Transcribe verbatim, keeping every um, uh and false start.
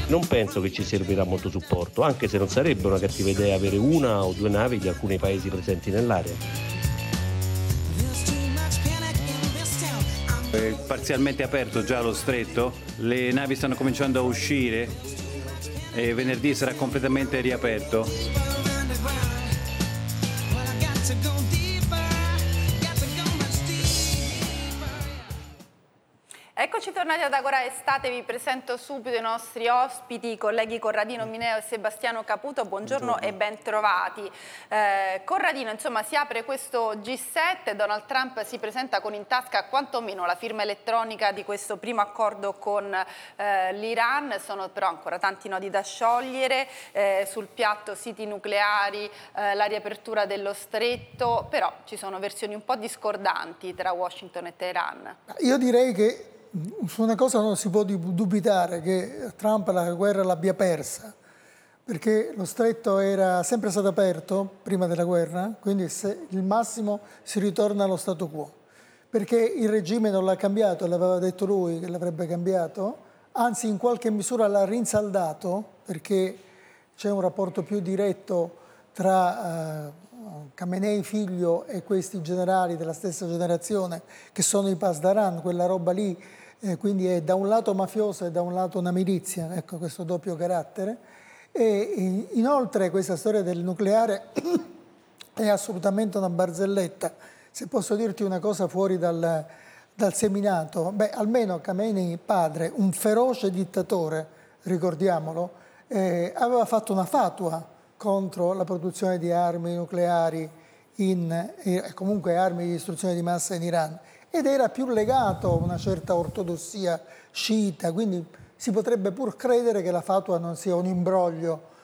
Non penso che ci servirà molto supporto, anche se non sarebbe una cattiva idea avere una o due navi di alcuni paesi presenti nell'area. È parzialmente aperto già lo stretto, le navi stanno cominciando a uscire e venerdì sarà completamente riaperto. Eccoci tornati ad Agora Estate, vi presento subito i nostri ospiti, i colleghi Corradino Mineo e Sebastiano Caputo, buongiorno, buongiorno. E ben trovati. Eh, Corradino, insomma, si apre questo G sette, Donald Trump si presenta con in tasca quantomeno la firma elettronica di questo primo accordo con eh, l'Iran, sono però ancora tanti nodi da sciogliere, eh, sul piatto siti nucleari, eh, la riapertura dello stretto, però ci sono versioni un po' discordanti tra Washington e Teheran. Io direi che su una cosa non si può dubitare, che Trump la guerra l'abbia persa, perché lo stretto era sempre stato aperto prima della guerra, quindi se il massimo si ritorna allo stato quo, perché il regime non l'ha cambiato, l'aveva detto lui che l'avrebbe cambiato, anzi in qualche misura l'ha rinsaldato, perché c'è un rapporto più diretto tra uh, Khamenei figlio e questi generali della stessa generazione che sono i Pasdaran, quella roba lì, eh, quindi è da un lato mafiosa e da un lato una milizia, ecco questo doppio carattere. E inoltre questa storia del nucleare è assolutamente una barzelletta. Se posso dirti una cosa fuori dal, dal seminato, beh, almeno Khamenei padre, un feroce dittatore, ricordiamolo, eh, aveva fatto una fatua contro la produzione di armi nucleari in, e comunque armi di distruzione di massa in Iran, ed era più legato a una certa ortodossia sciita, quindi si potrebbe pur credere che la fatua non sia un imbroglio